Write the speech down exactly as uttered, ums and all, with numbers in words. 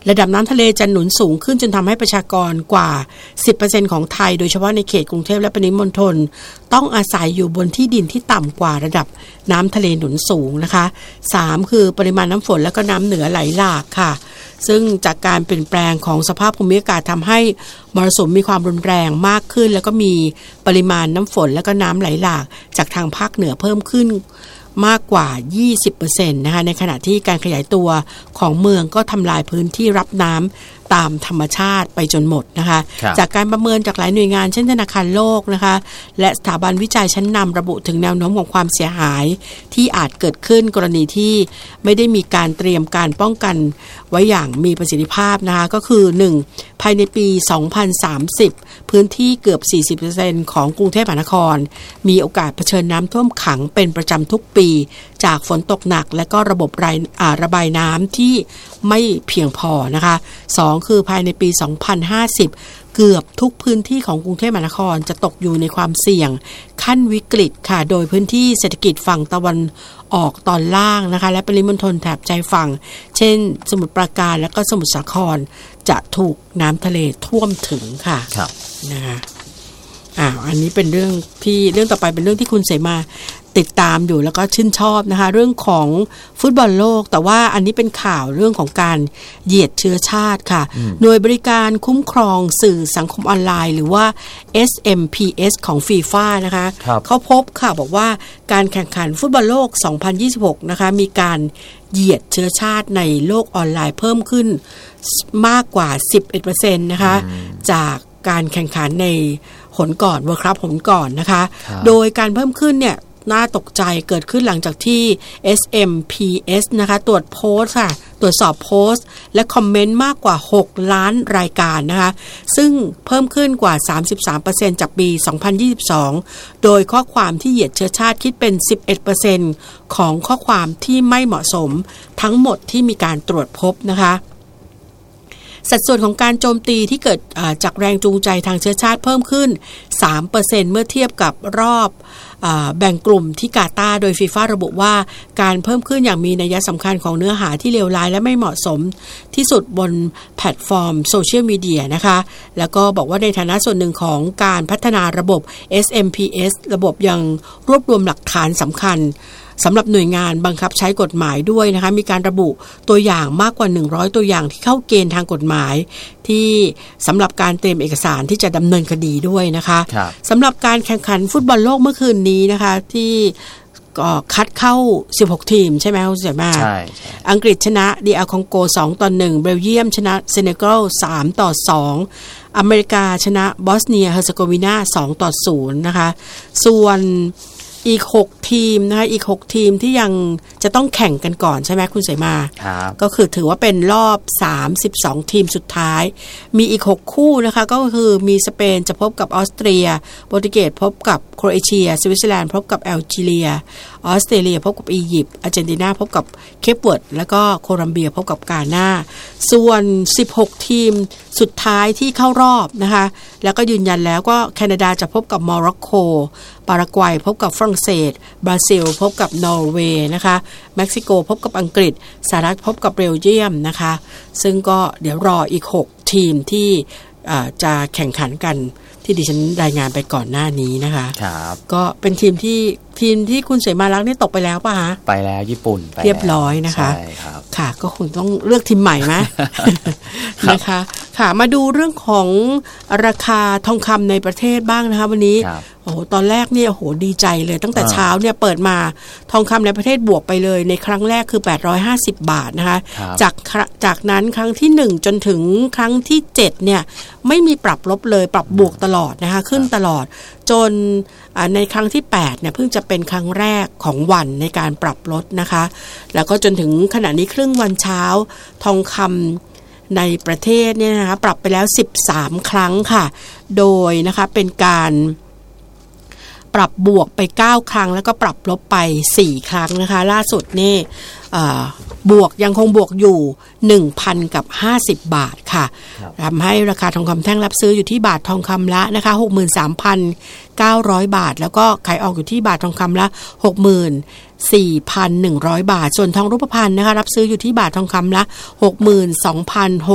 ระดับน้ำทะเลจะหนุนสูงขึ้นจนทำให้ประชากรกว่า สิบเปอร์เซ็นต์ ของไทยโดยเฉพาะในเขตกรุงเทพและปริมณฑลต้องอาศัยอยู่บนที่ดินที่ต่ำกว่าระดับน้ำทะเลหนุนสูงนะคะสามคือปริมาณน้ำฝนและก็น้ำเหนือไหลหลากค่ะซึ่งจากการเปลี่ยนแปลงของสภาพภูมิอากาศทำให้มรสุมมีความรุนแรงมากขึ้นแล้วก็มีปริมาณน้ำฝนและก็น้ำไหลหลากจากทางภาคเหนือเพิ่มขึ้นมากกว่า ยี่สิบเปอร์เซ็นต์ นะคะในขณะที่การขยายตัวของเมืองก็ทำลายพื้นที่รับน้ำตามธรรมชาติไปจนหมดนะคะจากการประเมินจากหลายหน่วยงานเช่นธนาคารโลกนะคะและสถาบันวิจัยชั้นนำระบุถึงแนวโน้มของความเสียหายที่อาจเกิดขึ้นกรณีที่ไม่ได้มีการเตรียมการป้องกันไว้อย่างมีประสิทธิภาพนะคะก็คือหนึ่งภายในปีสองพันสามสิบพื้นที่เกือบ สี่สิบเปอร์เซ็นต์ ของกรุงเทพมหานครมีโอกาสเผชิญน้ำท่วมขังเป็นประจำทุกปีจากฝนตกหนักและก็ระบบระบายน้ำที่ไม่เพียงพอนะคะสองคือภายในปีสองพันห้าสิบเกือบทุกพื้นที่ของกรุงเทพมหานครจะตกอยู่ในความเสี่ยงขั้นวิกฤตค่ะโดยพื้นที่เศรษฐกิจฝั่งตะวันออกตอนล่างนะคะและปริมณฑลแถบชายฝั่งเช่นสมุทรปราการและก็สมุทรสาครจะถูกน้ำทะเลท่วมถึงค่ะครับนะคะอ่าอันนี้เป็นเรื่องที่เรื่องต่อไปเป็นเรื่องที่คุณเสมาติดตามอยู่แล้วก็ชื่นชอบนะคะเรื่องของฟุตบอลโลกแต่ว่าอันนี้เป็นข่าวเรื่องของการเหยียดเชื้อชาติค่ะหน่วยบริการคุ้มครองสื่อสังคมออนไลน์หรือว่า เอส เอ็ม พี เอส ของ ฟีฟ่า นะคะเขาพบค่ะบอกว่าการแข่งขันฟุตบอลโลกสองพันยี่สิบหกนะคะมีการเหยียดเชื้อชาติในโลกออนไลน์เพิ่มขึ้นมากกว่า สิบเอ็ดเปอร์เซ็นต์ นะคะจากการแข่งขันในหนก่อนเวิลด์คัพหนก่อนนะคะโดยการเพิ่มขึ้นเนี่ยน่าตกใจเกิดขึ้นหลังจากที่ เอส เอ็ม พี เอส นะคะตรวจโพสต์ค่ะตรวจสอบโพสต์และคอมเมนต์มากกว่าหกล้านรายการนะคะซึ่งเพิ่มขึ้นกว่า สามสิบสามเปอร์เซ็นต์ จากปีสองพันยี่สิบสองโดยข้อความที่เหยียดเชื้อชาติคิดเป็น สิบเอ็ดเปอร์เซ็นต์ ของข้อความที่ไม่เหมาะสมทั้งหมดที่มีการตรวจพบนะคะสัดส่วนของการโจมตีที่เกิดจากแรงจูงใจทางเชื้อชาติเพิ่มขึ้น สามเปอร์เซ็นต์ เมื่อเทียบกับรอบแบ่งกลุ่มที่กาตาร์โดยฟีฟ่าระบุว่าการเพิ่มขึ้นอย่างมีนัยสำคัญของเนื้อหาที่เลวร้ายและไม่เหมาะสมที่สุดบนแพลตฟอร์มโซเชียลมีเดียนะคะแล้วก็บอกว่าในฐานะส่วนหนึ่งของการพัฒนาระบบ เอส เอ็ม พี เอส ระบบยังรวบรวมหลักฐานสำคัญสำหรับหน่วยงานบังคับใช้กฎหมายด้วยนะคะมีการระบุตัวอย่างมากกว่าหนึ่งร้อยตัวอย่างที่เข้าเกณฑ์ทางกฎหมายที่สำหรับการเตรียมเอกสารที่จะดำเนินคดีด้วยนะคะสำหรับการแข่งขันฟุตบอลโลกเมื่อคืนนี้นะคะที่ก็คัดเข้าสิบหกทีมใช่ไหมคุณเสมาใช่อังกฤษชนะดีอาร์คองโกสองต่อหนึ่งเบลเยียมชนะเซเนกัลสามต่อสองอเมริกาชนะบอสเนียเฮอร์เซโกวีนาสองต่อศูนย์นะคะส่วนอีกหกทีมนะคะอีกหกทีมที่ยังจะต้องแข่งกันก่อนใช่ไหมคุณเสมาก็คือถือว่าเป็นรอบสามสิบสองทีมสุดท้ายมีอีกหกคู่นะคะก็คือมีสเปนจะพบกับออสเตรียโปรตุเกสพบกับโครเอเชียสวิตเซอร์แลนด์พบกับแอลจีเรียออสเตรเลียพบกับอียิปต์อาร์เจนตินาพบกับเคปเวิร์ดแล้วก็โคลัมเบียพบกับกานาส่วนสิบหกทีมสุดท้ายที่เข้ารอบนะคะแล้วก็ยืนยันแล้วก็แคนาดาจะพบกับโมร็อกโกปารากวัยพบกับฝรั่งเศสบราซิลพบกับนอร์เวย์นะคะเม็กซิโกพบกับอังกฤษสหรัฐพบกับเบลเยียมนะคะซึ่งก็เดี๋ยวรออีกหกทีมที่จะแข่งขันกันที่ดิฉันรายงานไปก่อนหน้านี้นะคะครับก็เป็นทีมที่ทีมที่คุณเสมารักษ์นี่ตกไปแล้วป่ะฮะไปแล้วญี่ปุ่นไปเรียบร้อยนะคะใช่ครับค่ะก็คงต้องเลือกทีมใหม่นะ นะคะค่ะมาดูเรื่องของราคาทองคำในประเทศบ้างนะคะวันนี้โอ้โหตอนแรกเนี่ยโอ้โหดีใจเลยตั้งแต่เช้าเนี่ยเปิดมาทองคำในประเทศบวกไปเลยในครั้งแรกคือแปดร้อยห้าสิบบาทนะคะจากจากนั้นครั้งที่หนึ่งจนถึงครั้งที่เจ็ดเนี่ยไม่มีปรับลบเลยปรับบวกตลอดนะคะขึ้นตลอดจนในครั้งที่แปดเนี่ยเพิ่งจะเป็นครั้งแรกของวันในการปรับลดนะคะแล้วก็จนถึงขณะนี้ครึ่งวันเช้าทองคำในประเทศเนี่ยนะคะปรับไปแล้วสิบสามครั้งค่ะโดยนะคะเป็นการปรับบวกไปเก้าครั้งแล้วก็ปรับลบไปสี่ครั้งนะคะล่าสุดนี่บวกยังคงบวกอยู่ หนึ่งพัน กับห้าสิบบาทค่ะทำให้ราคาทองคำแท่งรับซื้ออยู่ที่บาททองคำละนะคะ หกหมื่นสามพันเก้าร้อย บาทแล้วก็ขายออกอยู่ที่บาททองคำละ หกหมื่นสี่พันหนึ่งร้อย บาทส่วนทองรูปพรรณนะคะรับซื้ออยู่ที่บาททองคำละ หกหมื่นสองพัน